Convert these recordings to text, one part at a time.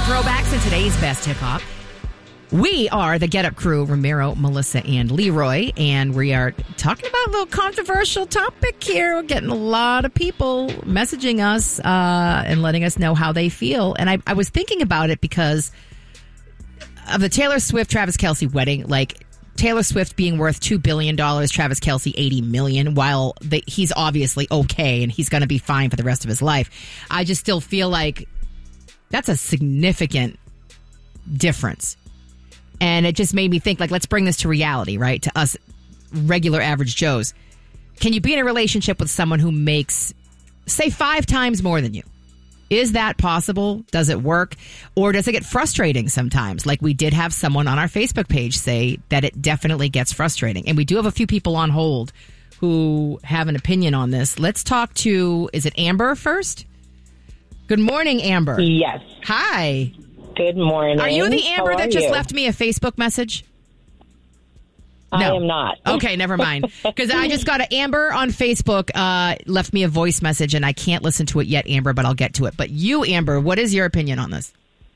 throwbacks in today's best hip hop. We are the Get Up Crew, Ramiro, Melissa, and Leroy, and we are talking about a little controversial topic here. We're getting a lot of people messaging us and letting us know how they feel. And I was thinking about it because of the Taylor Swift, Travis Kelce wedding. Like, Taylor Swift being worth $2 billion, Travis Kelce $80 million, while he's obviously okay and he's going to be fine for the rest of his life. I just still feel like that's a significant difference. And it just made me think, like, let's bring this to reality, right? To us regular average Joes. Can you be in a relationship with someone who makes, say, 5 times more than you? Is that possible? Does it work? Or does it get frustrating sometimes? Like, we did have someone on our Facebook page say that it definitely gets frustrating. And we do have a few people on hold who have an opinion on this. Let's talk to, is it Amber first? Good morning, Amber. Yes. Hi. Good morning. Are you the Amber that just left me a Facebook message? I am not. Okay, never mind. Because I just got an Amber on Facebook, left me a voice message, and I can't listen to it yet, Amber, but I'll get to it. But you, Amber, what is your opinion on this?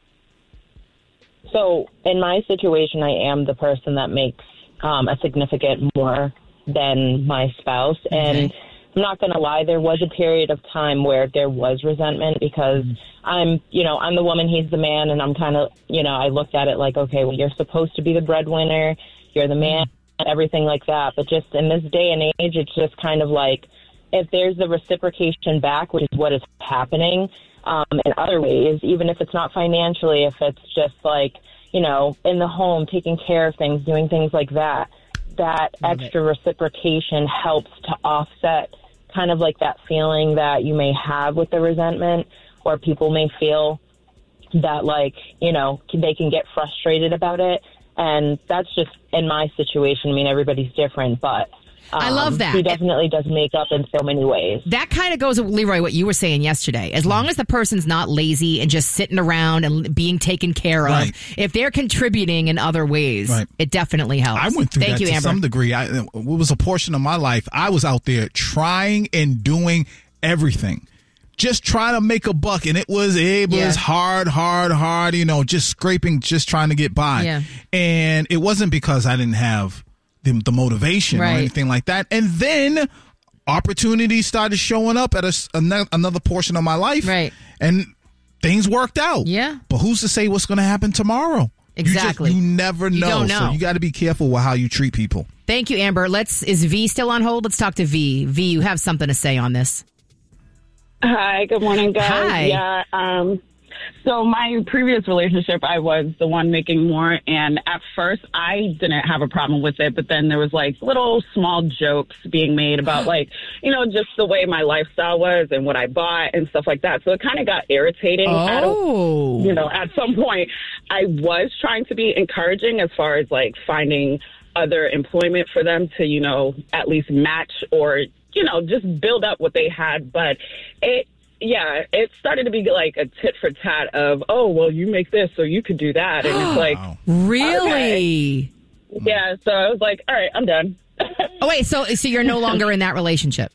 So, in my situation, I am the person that makes a significant more than my spouse. Okay. And I'm not going to lie, there was a period of time where there was resentment because I'm the woman, he's the man, and I'm kind of, I looked at it like, okay, well, you're supposed to be the breadwinner, you're the man, everything like that. But just in this day and age, it's just kind of like, if there's the reciprocation back, which is what is happening in other ways, even if it's not financially, if it's just like, in the home, taking care of things, doing things like that, that extra reciprocation helps to offset kind of like that feeling that you may have with the resentment, or people may feel that, like, they can get frustrated about it. And that's just in my situation. I mean, everybody's different, but I love that. He definitely does make up in so many ways. That kind of goes with, Leroy, what you were saying yesterday. As long as the person's not lazy and just sitting around and being taken care of, if they're contributing in other ways, it definitely helps. I went through that to Amber. some degree. It was a portion of my life. I was out there trying and doing everything. Just trying to make a buck, and it was hard, just scraping, just trying to get by. Yeah. And it wasn't because I didn't have the motivation or anything like that. And then opportunities started showing up at another portion of my life. Right. And things worked out. Yeah. But who's to say what's going to happen tomorrow? Exactly. You never know. You don't know. So you got to be careful with how you treat people. Thank you, Amber. Is V still on hold? Let's talk to V. V, you have something to say on this. Hi, good morning, guys. Hi. Yeah, so my previous relationship, I was the one making more, and at first I didn't have a problem with it, but then there was like little small jokes being made about like, just the way my lifestyle was and what I bought and stuff like that. So it kind of got irritating. At some point I was trying to be encouraging as far as like finding other employment for them to, at least match or just build up what they had. But it started to be like a tit for tat of, oh, well, you make this, so you could do that. And it's like, really? Okay. Yeah. So I was like, all right, I'm done. Oh, wait, so you're no longer in that relationship?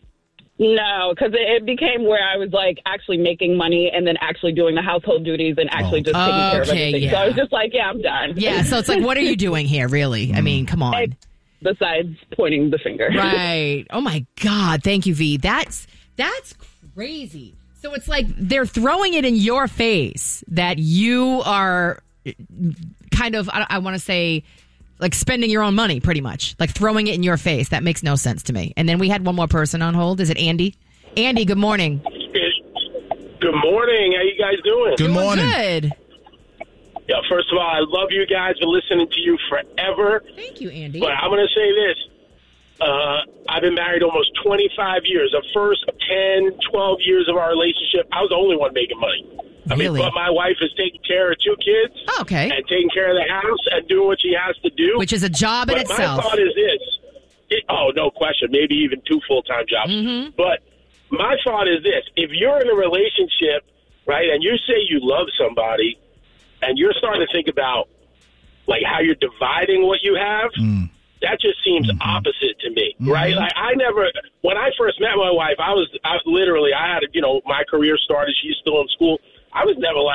No, because it became where I was like actually making money and then actually doing the household duties and actually just taking care of everything. Yeah. So I was just like, yeah, I'm done. Yeah. So it's like, what are you doing here, really? I mean, come on. Besides pointing the finger. Right. Oh, my God. Thank you, V. That's crazy. So it's like they're throwing it in your face that you are kind of, I want to say, like spending your own money, pretty much. Like throwing it in your face. That makes no sense to me. And then we had one more person on hold. Is it Andy? Andy, good morning. Good morning. How you guys doing? Good morning. Good. Yeah, first of all, I love you guys. Been listening to you forever. Thank you, Andy. But I'm going to say this. I've been married almost 25 years. The first 10, 12 years of our relationship, I was the only one making money. Really? But my wife is taking care of 2 kids. Oh, okay. And taking care of the house and doing what she has to do. Which is a job in itself. My thought is this. No question. Maybe even 2 full-time jobs. Mm-hmm. But my thought is this. If you're in a relationship, right, and you say you love somebody, and you're starting to think about, like, how you're dividing what you have, that just seems opposite to me, right? Like, when I first met my wife, I had, my career started. She's still in school. I was never like,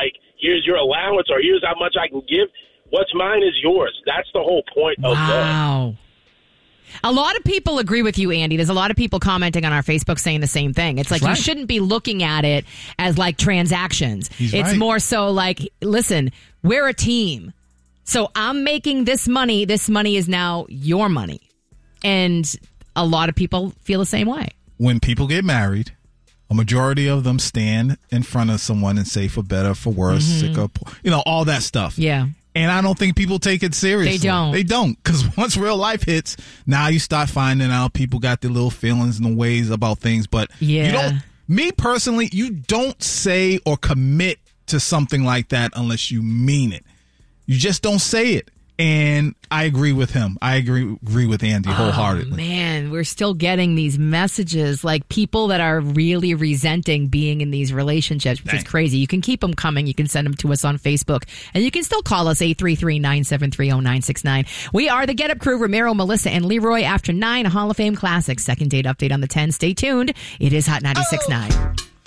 here's your allowance, or here's how much I can give. What's mine is yours. That's the whole point of love. Wow. A lot of people agree with you, Andy. There's a lot of people commenting on our Facebook saying the same thing. It's like you shouldn't be looking at it as like transactions. It's more so like, listen, we're a team. So I'm making this money. This money is now your money. And a lot of people feel the same way. When people get married, a majority of them stand in front of someone and say for better, for worse, sick or poor, all that stuff. Yeah. And I don't think people take it seriously. They don't. Because once real life hits, now you start finding out people got their little feelings and ways about things. But me personally, you don't say or commit to something like that unless you mean it. You just don't say it. And I agree with him. I agree with Andy wholeheartedly. Oh, man, we're still getting these messages, like people that are really resenting being in these relationships, which is crazy. You can keep them coming. You can send them to us on Facebook. And you can still call us 833-973-0969. We are the Get Up Crew, Ramiro, Melissa, and Leroy. After 9, a Hall of Fame classic. Second date update on the 10. Stay tuned. It is Hot 96.9.